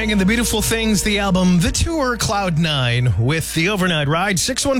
Megan, The Beautiful Things, the album, The Tour, Cloud 9 with the overnight ride.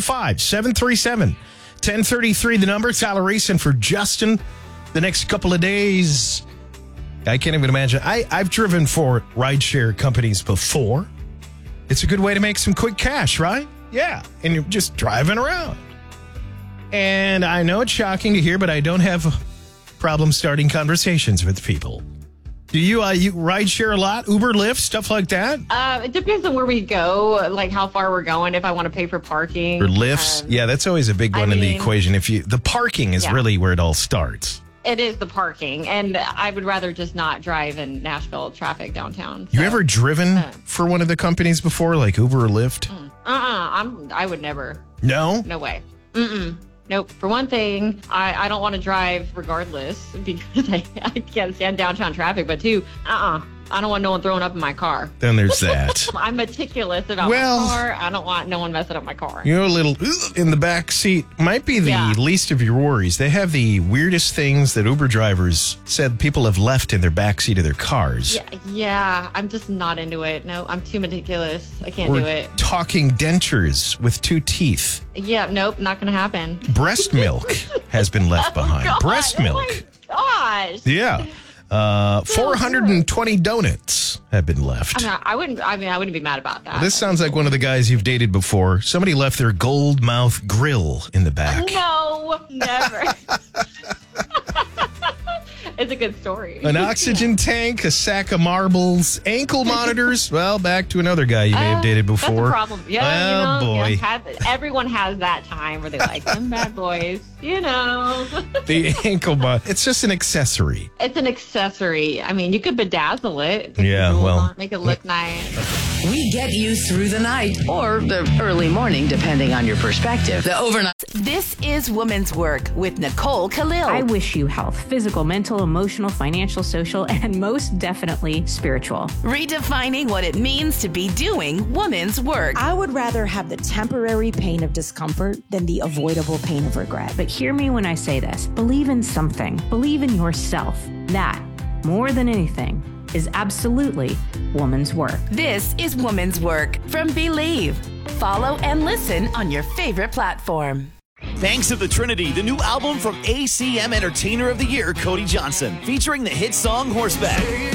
615-737-1033, the number. Tyler Reeson for Justin the next couple of days. I can't even imagine. I've driven for rideshare companies before. It's a good way to make some quick cash, right? Yeah. And you're just driving around. And I know it's shocking to hear, but I don't have a problem starting conversations with people. Do you ride share a lot? Uber, Lyft, stuff like that? It depends on where we go, like how far we're going, if I want to pay for parking. Or Lyfts? Yeah, that's always a big one in the equation. The parking is really where it all starts. It is the parking, and I would rather just not drive in Nashville traffic downtown. You ever driven for one of the companies before, like Uber or Lyft? I would never. No? No way. Nope. For one thing, I don't want to drive regardless because I can't stand downtown traffic. But two, I don't want no one throwing up in my car. Then there's that. I'm meticulous about my car. I don't want no one messing up my car. You know, a little in the back seat might be the least of your worries. They have the weirdest things that Uber drivers said people have left in their back seat of their cars. Yeah, I'm just not into it. No, I'm too meticulous. I can't do it. Talking dentures with 2 teeth. Yeah, nope, not going to happen. Breast milk has been left behind. God, Breast milk. Oh my gosh. Yeah. 420 donuts have been left. I wouldn't be mad about that. This sounds like one of the guys you've dated before. Somebody left their gold mouth grill in the back. No, never. It's a good story. An oxygen tank, a sack of marbles, ankle monitors. Well, back to another guy you may have dated before. That's a problem. Yeah, boy. Everyone has that time where they like them bad boys, The ankle monitor. It's just an accessory. It's an accessory. I mean, you could bedazzle it. Make it look nice. We get you through the night or the early morning, depending on your perspective. The overnight. This is Woman's Work with Nicole Khalil. I wish you health, physical, mental, emotional, financial, social, and most definitely spiritual. Redefining what it means to be doing woman's work. I would rather have the temporary pain of discomfort than the avoidable pain of regret. But hear me when I say this. Believe in something. Believe in yourself. That, more than anything, is absolutely woman's work. This is Woman's Work from Believe. Follow and listen on your favorite platform. Thanks to the Trinity, the new album from ACM Entertainer of the Year, Cody Johnson, featuring the hit song Horseback.